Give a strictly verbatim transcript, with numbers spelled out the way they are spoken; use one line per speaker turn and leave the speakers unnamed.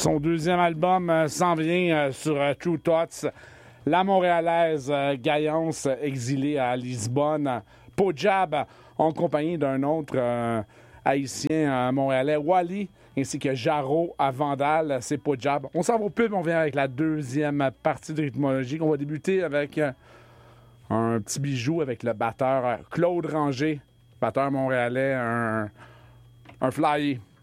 Son deuxième album euh, s'en vient euh, sur euh, True Thoughts. La Montréalaise euh, Gaillance, exilée à Lisbonne. Pojab, en compagnie d'un autre euh, haïtien euh, montréalais, Wally, ainsi que Jarreau à Vandal. C'est Pojab. On s'en va au pub, on vient avec la deuxième partie de rythmologie. On va débuter avec euh, un petit bijou avec le batteur euh, Claude Ranger, batteur montréalais, un, un flyer.